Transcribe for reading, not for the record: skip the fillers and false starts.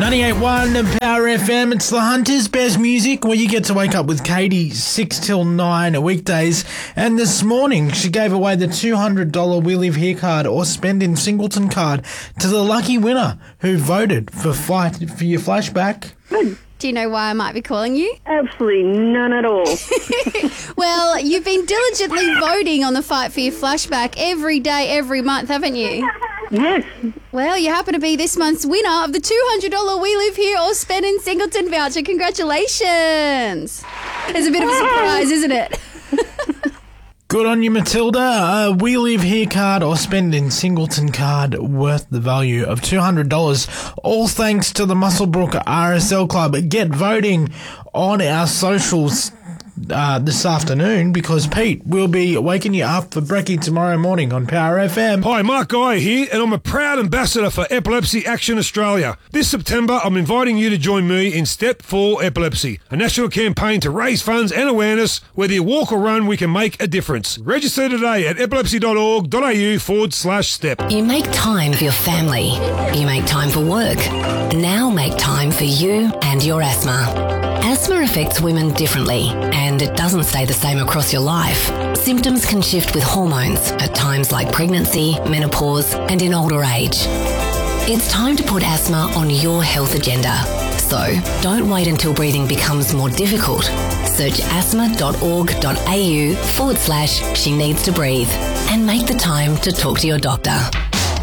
98.1 Power FM. It's the Hunter's Best Music, where you get to wake up with Katie 6 till 9 weekdays. And this morning, she gave away the $200 We Live Here card or Spend in Singleton card to the lucky winner who voted for your flashback. Do you know why I might be calling you? Absolutely none at all. Well, you've been diligently voting on the Fight for Your Flashback every day, every month, haven't you? Yes. Well, you happen to be this month's winner of the $200 We Live Here or Spend in Singleton voucher. Congratulations. It's a bit of a surprise, isn't it? Good on you, Matilda. We Live Here card or Spend in Singleton card worth the value of $200. All thanks to the Muswellbrook RSL Club. Get voting on our socials this afternoon, because Pete will be waking you up for brekkie tomorrow morning on Power FM. Hi, Mark Guy here, and I'm a proud ambassador for Epilepsy Action Australia. This September, I'm inviting you to join me in Step for Epilepsy, a national campaign to raise funds and awareness. Whether you walk or run, we can make a difference. Register today at epilepsy.org.au/step. You make time for your family. You make time for work. Now make time for you and your asthma. Asthma affects women differently, and it doesn't stay the same across your life. Symptoms can shift with hormones at times like pregnancy, menopause, and in older age. It's time to put asthma on your health agenda. So don't wait until breathing becomes more difficult. Search asthma.org.au/she needs to breathe and make the time to talk to your doctor.